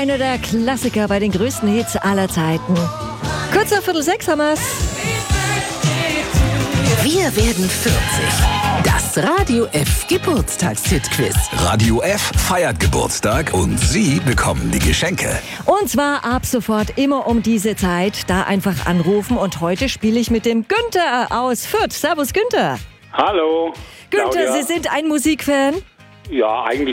einer der Klassiker bei den größten Hits aller Zeiten. Kurz nach 5:45 haben wir's. Wir werden 40. Das Radio F Geburtstagshit-Quiz. Radio F feiert Geburtstag und Sie bekommen die Geschenke. Und zwar ab sofort immer um diese Zeit. Da einfach anrufen. Und heute spiele ich mit dem Günther aus Fürth. Servus, Günther. Hallo. Günther, Claudia. Sie sind ein Musikfan? Ja, eigentlich